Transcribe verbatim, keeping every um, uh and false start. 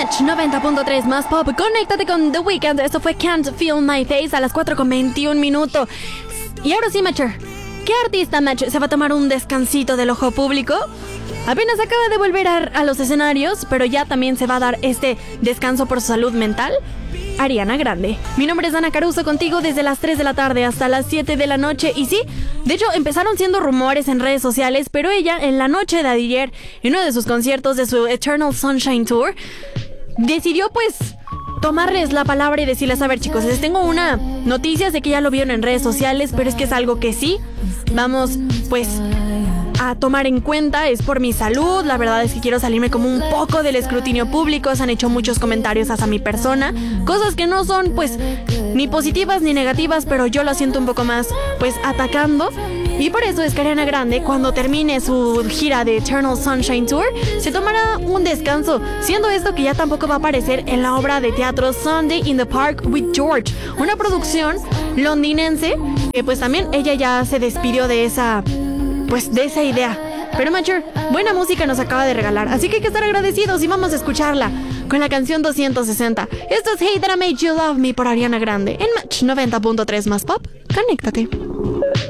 Match noventa punto tres más pop. Conéctate con The Weeknd. Esto fue Can't Feel My Face a las cuatro con veintiún minutos. Y ahora sí, Matcher, ¿qué artista, Match, se va a tomar un descansito del ojo público? Apenas acaba de volver a, a los escenarios, pero ya también se va a dar este descanso por su salud mental. Ariana Grande. Mi nombre es Ana Caruso, contigo desde las tres de la tarde hasta las siete de la noche. Y sí, de hecho empezaron siendo rumores en redes sociales, pero ella en la noche de ayer, en uno de sus conciertos de su Eternal Sunshine Tour, decidió pues tomarles la palabra y decirles: a ver, chicos, les tengo una noticia, sé que ya lo vieron en redes sociales, pero es que es algo que sí vamos pues a tomar en cuenta, es por mi salud, la verdad es que quiero salirme como un poco del escrutinio público. Se han hecho muchos comentarios hacia mi persona, cosas que no son pues ni positivas ni negativas, pero yo lo siento un poco más pues atacando. Y por eso es que Ariana Grande, cuando termine su gira de Eternal Sunshine Tour, se tomará un descanso, siendo esto que ya tampoco va a aparecer en la obra de teatro Sunday in the Park with George, una producción londinense que pues también ella ya se despidió de esa pues de esa idea. Pero Matcher, buena música nos acaba de regalar, así que hay que estar agradecidos y vamos a escucharla con la canción doscientos sesenta. Esto es Hey That I Made You Love Me por Ariana Grande en Match noventa punto tres más pop. Conéctate.